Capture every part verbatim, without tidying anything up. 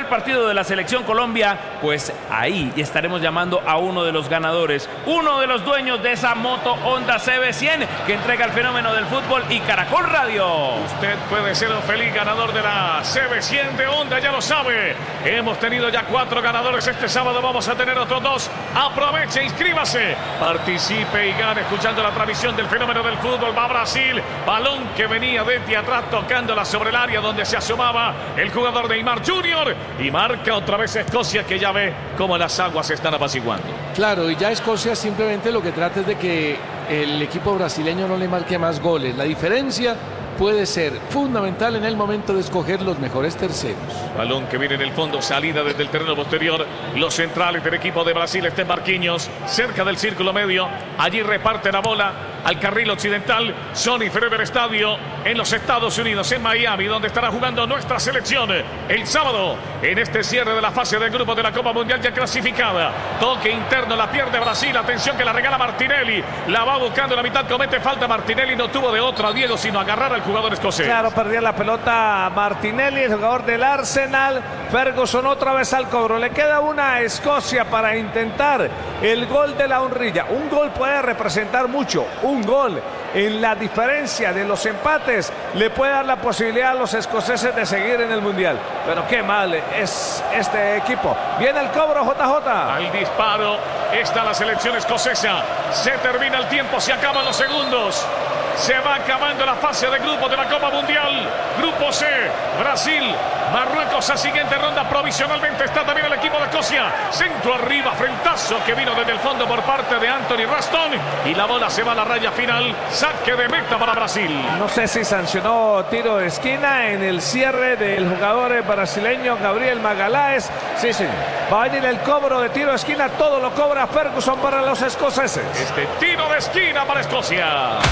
el partido de la Selección Colombia, pues ahí estaremos llamando a uno de los ganadores, uno de los dueños de esa moto Honda C B cien que entrega el fenómeno del fútbol y Caracol Radio. Usted puede ser un feliz ganador de la C B cien de Honda, ya lo sabe. Hemos tenido ya cuatro ganadores. Este sábado vamos a tener otros dos. Aproveche, inscríbase, participe y gane escuchando la transmisión del fenómeno del fútbol. Va Brasil, balón que venía desde atrás tocándola sobre el área donde se asomaba el jugador de Neymar junior y marca otra vez Escocia, que ya ve cómo las aguas se están apaciguando. Claro, y ya Escocia simplemente lo que trata es de que el equipo brasileño no le marque más goles. La diferencia puede ser fundamental en el momento de escoger los mejores terceros. Balón que viene en el fondo, salida desde el terreno posterior. Los centrales del equipo de Brasil están Marquinhos, cerca del círculo medio. Allí reparte la bola al carril occidental. Sony Forever Estadio en los Estados Unidos, en Miami, donde estará jugando nuestra selección el sábado en este cierre de la fase de grupo de la Copa Mundial ya clasificada. Toque interno, la pierde Brasil. Atención que la regala Martinelli. La va buscando en la mitad, comete falta Martinelli. No tuvo de otra, Diego, sino agarrar al jugador escocés. Claro, perdía la pelota Martinelli, el jugador del Arsenal. Ferguson otra vez al cobro. Le queda una a Escocia para intentar el gol de la honrilla. Un gol puede representar mucho. Un gol en la diferencia de los empates le puede dar la posibilidad a los escoceses de seguir en el Mundial. Pero qué mal es este equipo. Viene el cobro, J J. Al disparo está la selección escocesa. Se termina el tiempo, se acaban los segundos. Se va acabando la fase de grupos de la Copa Mundial. Grupo C, Brasil, Marruecos a siguiente ronda. Provisionalmente está también el equipo de Escocia. Centro arriba, frentazo que vino desde el fondo por parte de Anthony Ralston. Y la bola se va a la raya final. Saque de meta para Brasil. No sé si sancionó tiro de esquina en el cierre del jugador brasileño Gabriel Magalhães. Sí, sí. Va a venir el cobro de tiro de esquina. Todo lo cobra Ferguson para los escoceses. Este tiro de esquina para Escocia.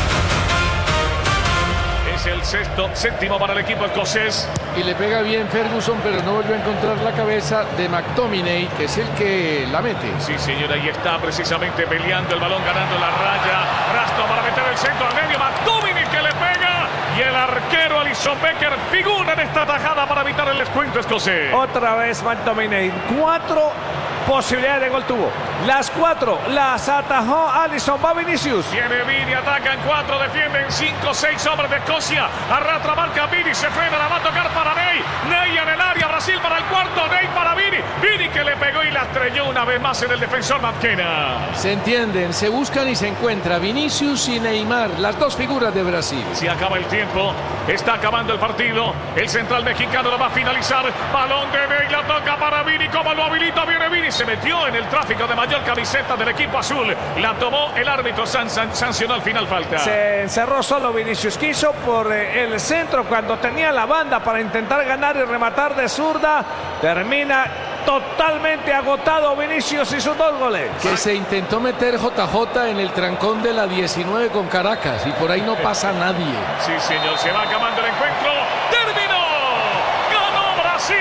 Es el sexto, séptimo para el equipo escocés. Y le pega bien Ferguson, pero no volvió a encontrar la cabeza de McTominay, que es el que la mete. Sí, señora, ahí está precisamente peleando el balón, ganando la raya. Rastro para meter el centro al medio. McTominay que le pega. Y el arquero Alisson Becker figura en esta tajada para evitar el descuento escocés. Otra vez McTominay. Cuatro posibilidades de gol tuvo. Las cuatro las atajó Alisson. Va Vinicius. Viene Vini, atacan cuatro, defienden cinco, seis hombres de Escocia. Arrastra, marca Vini, se frena, la va a tocar para Ney. Ney en el área, Brasil para el cuarto, Ney para Vini. Vini que le pegó y la estrelló una vez más en el defensor McKenna. Se entienden, se buscan y se encuentra Vinicius y Neymar, las dos figuras de Brasil. Se acaba el tiempo, está acabando el partido. El central mexicano lo va a finalizar. Balón de Ney, la toca para Vini. Como lo habilita, viene Vini. Se metió en el tráfico de mayor camiseta del equipo azul. La tomó el árbitro, san, san, sancionó al final falta. Se encerró solo Vinicius. Quiso por eh, el centro cuando tenía la banda para intentar ganar y rematar de zurda. Termina totalmente agotado Vinicius y sus dos goles. Que se intentó meter J J en el trancón de la diecinueve con Caracas y por ahí no pasa nadie. Sí, señor, se va acabando el encuentro. ¡Terminó! ¡Ganó Brasil!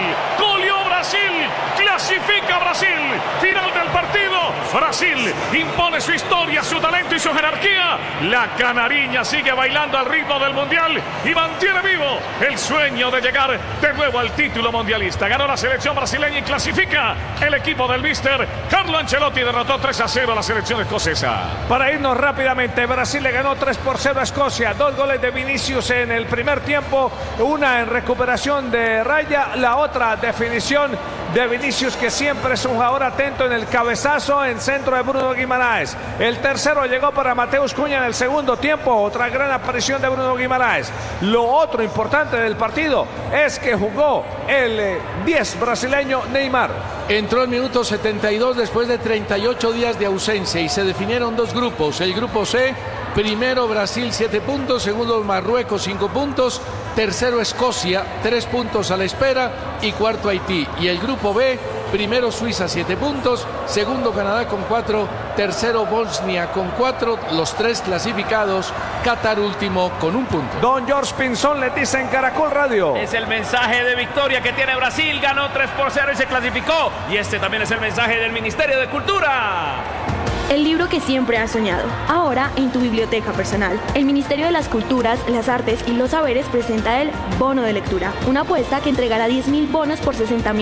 ¡Goleó Brasil! ¡Clasifica Brasil! Final del partido. Brasil impone su historia, su talento y su jerarquía. La canariña sigue bailando al ritmo del mundial y mantiene vivo el sueño de llegar de nuevo al título mundialista. Ganó la selección brasileña y clasifica el equipo del míster Carlo Ancelotti. Derrotó tres a cero a la selección escocesa. Para irnos rápidamente, Brasil le ganó tres por cero a Escocia. Dos goles de Vinicius en el primer tiempo, una en recuperación de raya, la otra definición de Vinicius, que siempre es un jugador atento en el cabezazo en centro de Bruno Guimaraes. El tercero llegó para Mateus Cunha en el segundo tiempo, otra gran aparición de Bruno Guimaraes. Lo otro importante del partido es que jugó el diez brasileño Neymar. Entró en minuto setenta y dos después de treinta y ocho días de ausencia y se definieron dos grupos. El grupo C, primero Brasil siete puntos, segundo Marruecos cinco puntos, tercero Escocia tres puntos a la espera y cuarto Haití. Y el grupo B, primero Suiza siete puntos, segundo Canadá con cuatro, tercero Bosnia con cuatro, los tres clasificados, Qatar último con un punto. Don George Pinzón le dice en Caracol Radio. Es el mensaje de victoria que tiene Brasil, ganó tres por cero y se clasificó. Y este también es el mensaje del Ministerio de Cultura. El libro que siempre has soñado, ahora en tu biblioteca personal. El Ministerio de las Culturas, las Artes y los Saberes presenta el Bono de Lectura, una apuesta que entregará diez mil bonos por sesenta mil